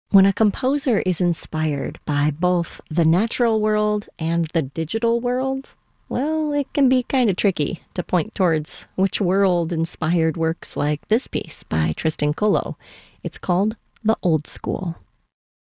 When a composer is inspired by both the natural world and the digital world, well, it can be kind of tricky to point towards which world inspired works like this piece by Tristan Colo. It's called The Old School.